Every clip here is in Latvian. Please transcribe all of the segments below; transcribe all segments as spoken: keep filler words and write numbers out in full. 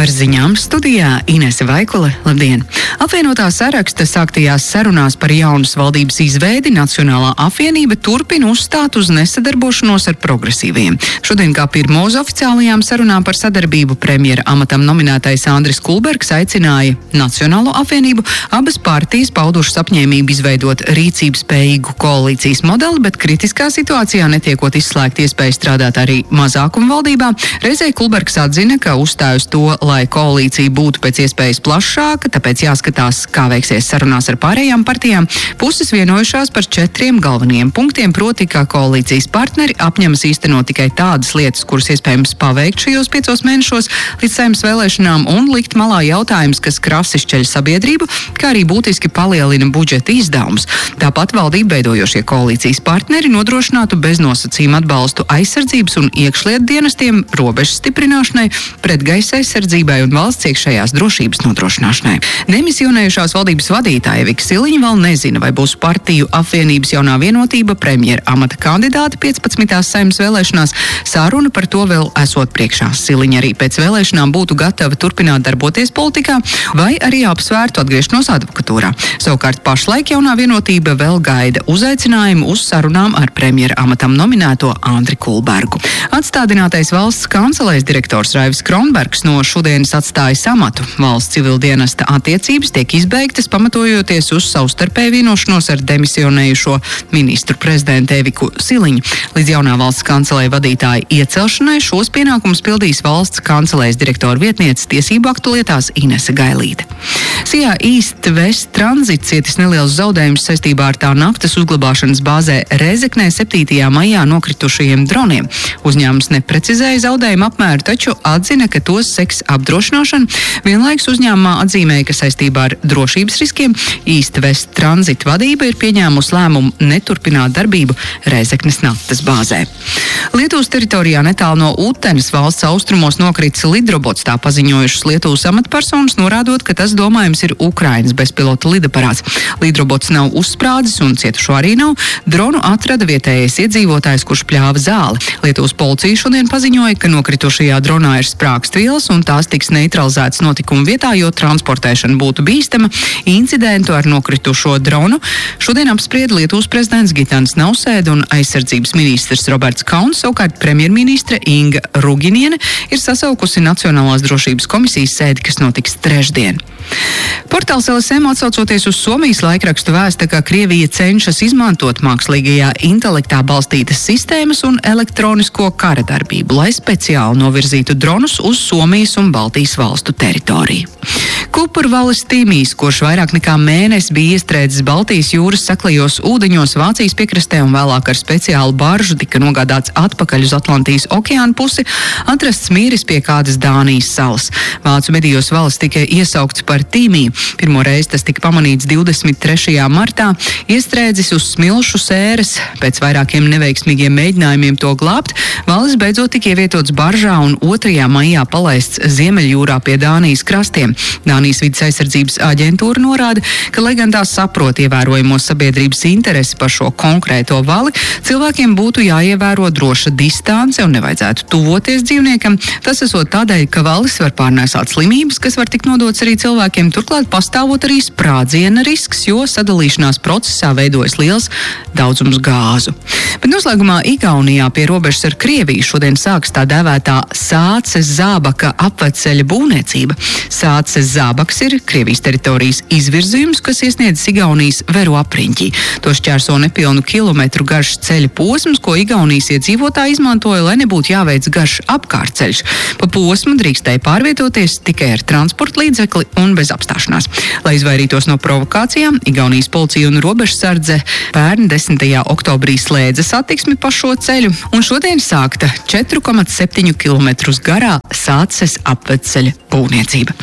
Ar ziņām studijā Inese Vaikule. Labdien! Apvienotā saraksta sāktajās sarunās par jaunas valdības izveidi Nacionālā apvienība turpina uzstāt uz nesadarbošanos ar progresīviem. Šodien kā pirmo uz oficiālajām sarunām par sadarbību premjera amatam nominētais Andris Kulbergs aicināja Nacionālo apvienību. Abas partijas paudušas apņēmību izveidot rīcības spējīgu koalīcijas modeli, bet kritiskā situācijā netiekot izslēgt iespēju strādāt arī mazākuma valdībā. Reizē Kulbergs atzina, ka uzstāj uz to, lai koalīcija būtu pēc iespējas plašāka, tāpēc jāskatās, kā veiksies sarunās ar pārējām partijām. Puses vienojušās par četriem galvenajiem punktiem, proti, ka koalīcijas partneri apņemas īstenot tikai tādas lietas, kuras iespējams paveikt šajos piecos mēnešos līdz Saeimas vēlēšanām, un likt malā jautājums, kas krasi šķeļ sabiedrību, kā arī būtiski palielina budžeta izdevumus. Tāpat valdību veidojošie koalīcijas partneri nodrošinātu beznosacījumu atbalstu aizsardzības un iekšlietu dienestiem, robežas stiprināšanai, pretgaisa aizsardzībai un valsts iekšējās drošības nodrošināšanai. Demisionējušās valdības vadītāja Vika Siliņa vēl nezina, vai būs partiju apvienības jaunā vienotība premjera amata kandidāta piecpadsmitās Saeimas vēlēšanās. Sāruna par to vēl esot priekšā. Siliņa arī pēc vēlēšanām būtu gatava turpināt darboties politikā vai arī apsvērtu atgriešanos advokatūrā. Savukārt pašlaik jaunā vienotība vēl gaida uzaicinājumu uz sarunām ar premjera amatam nominēto Andri Kulbergu. Atstādinātais valsts kancelēs direktors Raivis Kronbergs no šodienas atstājas amatu. Valsts civildienesta attiecības tiek izbeigtas, pamatojoties uz savstarpēju vienošanos ar demisionējušo ministru prezidentu Viku Siliņu. Līdz jaunā valsts kancelē vadītāja iecelšanai šos pienākumus pildīs valsts kancelēs direktora vietniece tiesību aktu lietās Inese Gailīte. Sijā East West Transit cietis neliels zaudējums saistībā ar tā naftas uzglabāšanas bāzē Rēzeknē septītajā maijā nokritušajiem droniem. Uzņēmums neprecizēja zaudējumu apmēru, taču atzina, ka tos seks apdrošināšana. Vienlaikus uzņēmumā atzīmēja, ka saistībā ar drošības riskiem East West Transit vadība ir pieņēmusi lēmumu neturpināt darbību Rēzeknes naftas bāzē. Lietuvas teritorijā netālu no Utenes valsts austrumos nokritis lidrobots, tā paziņojušas Lietuvas amatpersonas, norādot, ka tas domājams ir Ukrainas bezpilota lidaparāts. Lidrobots nav uzsprādzis un cietušo arī nav. Dronu atrada vietējais iedzīvotājs, kurš pļāva zāli. Lietuvas policija šodien paziņoja, ka nokritušajā dronā ir sprākstvielas un tās tiks neutralizētas notikuma vietā, jo transportēšana būtu bīstama. Incidentu ar nokritušo dronu šodien apsprieda Lietuvas prezidents Gitanis Nausēda un aizsardzības ministrs Roberts Kauns. Savukārt premjerministre Inga Ruginiene ir sasaukusi Nacionālās drošības komisijas sēdi, kas notiks trešdien. Portāls L S M atsaucoties uz Somijas laikrakstu vēsta, ka Krievija cenšas izmantot mākslīgajā intelektā balstītas sistēmas un elektronisko kara darbību, lai speciāli novirzītu dronus uz Somijas un Baltijas valstu teritoriju. Kupurvalis Timijs, kurš vairāk nekā mēnesi bija iestrēdzis Baltijas jūras saklajos ūdeņos Vācijas piekrastē un vēlāk ar speciālu baržu tika nogādāts atpakaļ uz Atlantijas okeāna pusi, atrasts mīris pie kādas Dānijas salas. Vācu medijos valis tika iesaukts par Timiju. Pirmo reizi tas tika pamanīts divdesmit trešajā martā, iestrēdzis uz smilšu sēras. Pēc vairākiem neveiksmīgiem mēģinājumiem to glābt, valis beidzot tika ievietots baržā un otrajā maijā palaists Ziemeļjūrā pie Dānijas krastiem. Dānijas vides aizsardzības aģentūra norāda, ka, lai gan tās saprot ievērojamo sabiedrības interesi par šo konkrēto vali, cilvēkiem būtu jāievēro droša distance un nevajadzētu tuvoties dzīvniekam. Tas esot tādēļ, ka valis var pārnēsāt slimības, kas var tikt nodots arī cilvēkiem, turklāt pastāvot arī sprādziena risks, jo sadalīšanās procesā veidojas liels daudzums gāzu. Bet noslēgumā Igaunijā pie robežas ar Krieviju šodien sāks tā dēvētā Sāces Zābaka apveceļa būvniecība. Sāces Zābaks ir Krievijas teritorijas izvirzījums, kas iesniedz Igaunijas Veru apriņķī. To šķērso nepilnu kilometru garš ceļa posms, ko Igaunijas iedzīvotāji izmantoja, lai nebūtu jāveic garš apkārtceļš. Pa posmu drīkstēja pārvietoties tikai ar transporta līdzekli un bez apstāšanās. Lai izvairītos no provokācijām, Igaunijas policija un robežsardze pērn desmitajā oktobrī slēdza satiksmi pa šo ceļu, un šodien sākta četri komats septiņi kilometri garā Sāces apveceļa būvniecība.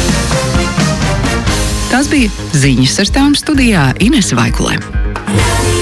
Tās bija ziņas ar tām studijā Inese Vaikulē.